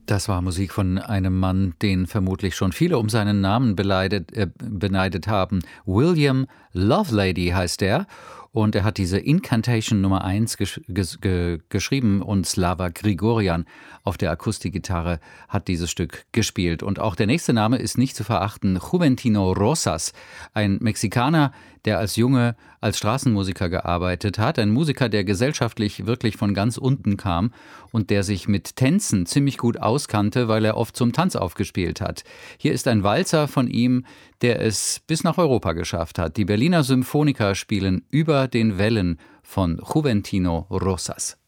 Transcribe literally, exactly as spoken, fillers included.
Das war Musik von einem Mann, den vermutlich schon viele um seinen Namen beleidet, äh, beneidet haben. William Lovelady heißt er. Und er hat diese Incantation Nummer eins gesch ges ge geschrieben und Slava Grigorian auf der Akustikgitarre hat dieses Stück gespielt. Und auch der nächste Name ist nicht zu verachten, Juventino Rosas, ein Mexikaner, der als Junge als Straßenmusiker gearbeitet hat. Ein Musiker, der gesellschaftlich wirklich von ganz unten kam und der sich mit Tänzen ziemlich gut auskannte, weil er oft zum Tanz aufgespielt hat. Hier ist ein Walzer von ihm, der es bis nach Europa geschafft hat. Die Berliner Symphoniker spielen Über den Wellen von Juventino Rosas.